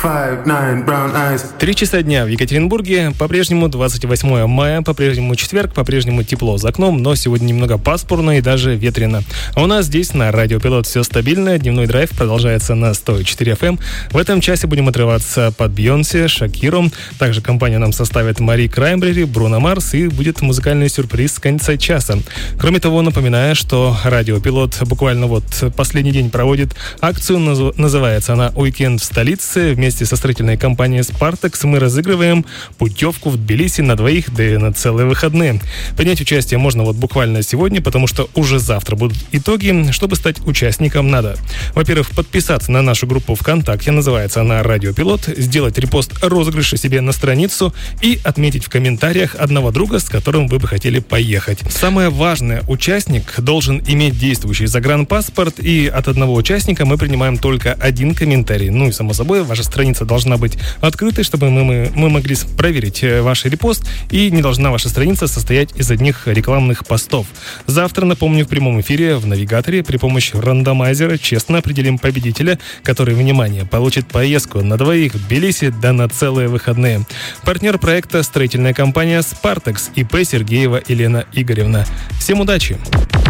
5'9", brown eyes. 3 часа дня в Екатеринбурге, по-прежнему 28 мая, по-прежнему четверг, по-прежнему тепло за окном, но сегодня немного пасмурно и даже ветрено. А у нас здесь на Радио Пилот все стабильно, дневной драйв продолжается на 104 FM. В этом часе будем отрываться под Бейонсе, Шакиру. Также компания нам составит Мари Краймбрери, Бруно Марс, и будет музыкальный сюрприз с конца часа. Кроме того, напоминаю, что Радио Пилот буквально вот последний день проводит акцию, называется она «Уикенд в столице». Вместе со строительной компанией «Спартакс» мы разыгрываем путевку в Тбилиси на двоих, да и на целые выходные. Принять участие можно вот буквально сегодня, потому что уже завтра будут итоги. Чтобы стать участником, надо, во-первых, подписаться на нашу группу ВКонтакте, называется она «Радио Пилот», сделать репост розыгрыша себе на страницу и отметить в комментариях одного друга, с которым вы бы хотели поехать. Самое важное, участник должен иметь действующий загранпаспорт, и от одного участника мы принимаем только один комментарий. Ну и, само собой, ваша страница должна быть открытой, чтобы мы могли проверить ваш репост, и не должна ваша страница состоять из одних рекламных постов. Завтра, напомню, в прямом эфире в навигаторе при помощи рандомайзера честно определим победителя, который, внимание, получит поездку на двоих в Тбилиси да на целые выходные. Партнер проекта — строительная компания «Спартакс», ИП Сергеева Елена Игоревна. Всем удачи!